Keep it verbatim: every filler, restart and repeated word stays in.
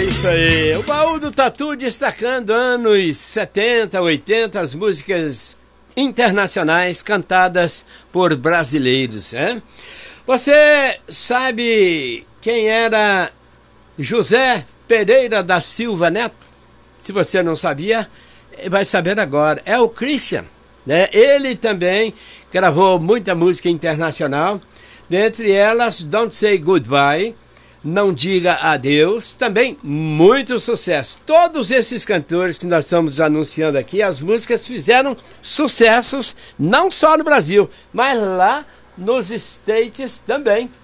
É isso aí, o Baú do Tatu destacando anos setenta, oitenta, as músicas internacionais cantadas por brasileiros, né? Você sabe quem era José Pereira da Silva Neto? Se você não sabia, vai saber agora. É o Christian, né? Ele também gravou muita música internacional, dentre elas Don't Say Goodbye, Não Diga Adeus, também muito sucesso. Todos esses cantores que nós estamos anunciando aqui, as músicas fizeram sucessos não só no Brasil, mas lá nos States também.